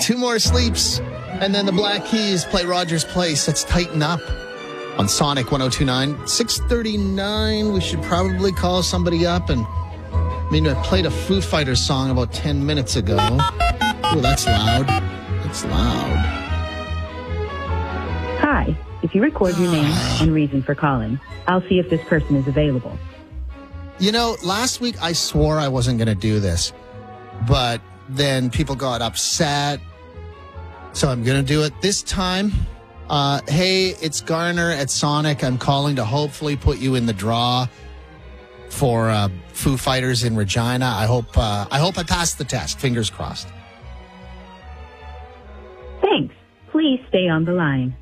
Two more sleeps, and then the Black Keys play Rogers Place. Let's tighten up on Sonic 102.9. 6:39, we should probably call somebody up. And I played a Foo Fighters song about 10 minutes ago. Oh, that's loud. That's loud. Hi. If you record your name and reason for calling, I'll see if this person is available. Last week I swore I wasn't going to do this, but then people got upset, so I'm going to do it this time. Hey, it's Garner at Sonic. I'm calling to hopefully put you in the draw for Foo Fighters in Regina. I hope I passed the test. Fingers crossed. Thanks. Please stay on the line.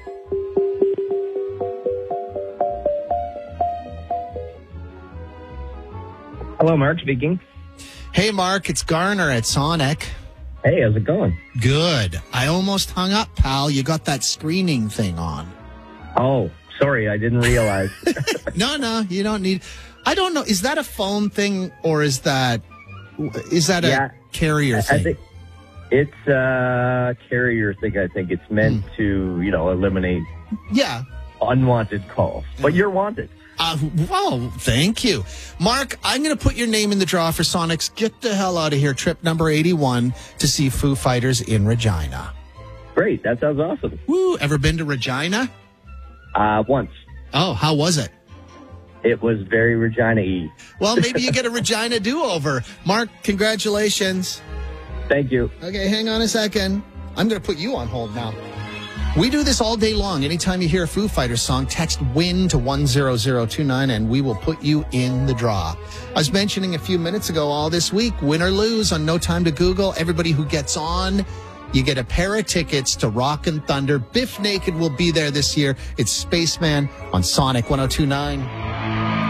Hello, Mark speaking. Hey, Mark, it's Garner at Sonic. Hey, how's it going? Good. I almost hung up, pal. You got that screening thing on. Oh, sorry, I didn't realize. No, you don't need... I don't know. Is that a phone thing or is that a carrier thing? I think it's a carrier thing. I think it's meant to, eliminate unwanted calls. But you're wanted. Well, thank you. Mark, I'm going to put your name in the draw for Sonic's Get the Hell Out of Here trip number 81 to see Foo Fighters in Regina. Great. That sounds awesome. Woo. Ever been to Regina? Once. Oh, how was it? It was very Regina-y. Well, maybe you get a Regina do-over. Mark, congratulations. Thank you. Okay, hang on a second. I'm going to put you on hold now. We do this all day long. Anytime you hear a Foo Fighters song, text WIN to 10029 and we will put you in the draw. I was mentioning a few minutes ago, all this week, win or lose on No Time to Google. Everybody who gets on, you get a pair of tickets to Rockin' Thunder. Biff Naked will be there this year. It's Spaceman on Sonic 102.9.